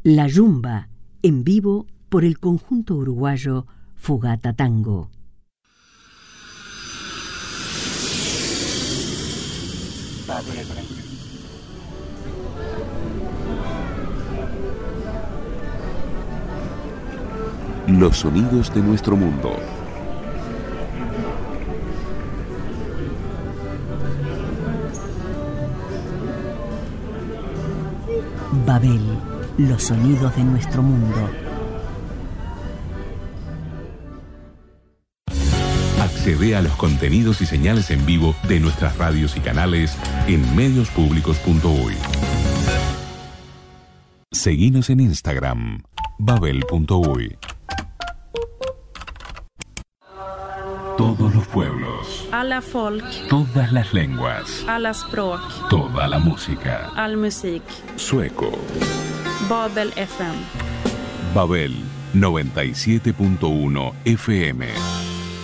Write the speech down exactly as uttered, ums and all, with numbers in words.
La Yumba, en vivo por el conjunto uruguayo Fogata Tango. Los sonidos de nuestro mundo. Babel, los sonidos de nuestro mundo. Accede a los contenidos y señales en vivo de nuestras radios y canales en medios públicos punto uy. Seguinos en Instagram, babel punto uy. Todos los pueblos, alla folk, todas las lenguas, alla språk, toda la música, all musik. Sueco. Babel F M. Babel noventa y siete punto uno F M.